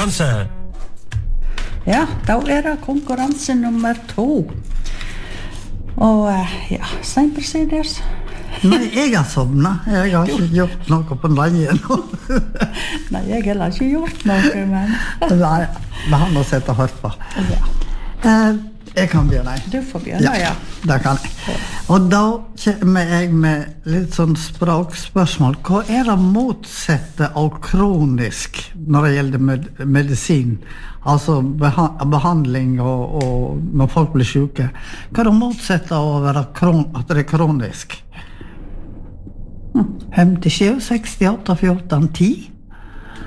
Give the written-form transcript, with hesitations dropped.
konkurranse. Ja, da det konkurranse nummer 2. Og ja, Stein Presiders. Nei, jeg har sovnet. Jeg har ikke gjort noe på lenge nå. Nei, jeg har heller ikke gjort noe, men... Nei, det har nå sett og hørt på. Ja. Jeg kan begynne. Du får begynne, ja. Det kan jeg. Og da kommer jeg med litt sånn språkspørsmål. Hva det motsette av kronisk når det gjelder medisin? Altså behandling og når folk blir syke. Hva det motsette av å være at det kronisk? 57, 68, 14, 10?